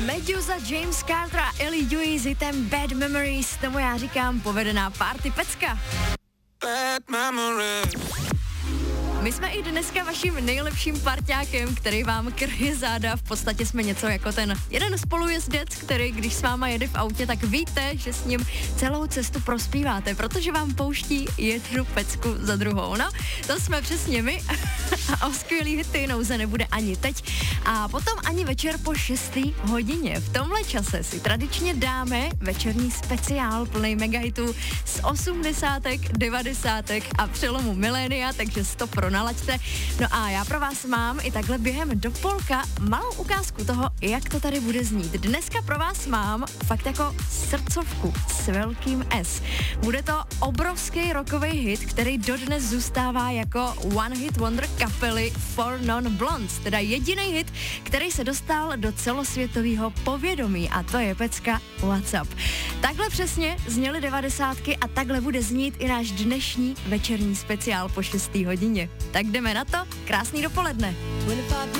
Meduza, James Carter a Ellie Dewey s hitem Bad Memories, tomu já říkám povedená party pecka. Bad memories. My jsme i dneska vaším nejlepším parťákem, který vám kryje záda. V podstatě jsme něco jako ten jeden spolujezdec, který když s váma jede v autě, tak víte, že s ním celou cestu prospíváte, protože vám pouští jednu pecku za druhou. No, to jsme přesně my a o skvělý hity nouze nebude ani teď a potom ani večer po 6. hodině. V tomhle čase si tradičně dáme večerní speciál plný megahitů z 80., 90. a přelomu milénia, takže stop nalaďte. No a já pro vás mám i takhle během dopolka malou ukázku toho, jak to tady bude znít. Dneska pro vás mám fakt jako srdcovku s velkým S. Bude to obrovský rockový hit, který dodnes zůstává jako One Hit Wonder kapely Four Non Blondes, teda jediný hit, který se dostal do celosvětového povědomí a to je pecka What's Up. Takhle přesně zněly 90. a takhle bude znít i náš dnešní večerní speciál po 6. hodině. Tak jdeme na to, krásný dopoledne.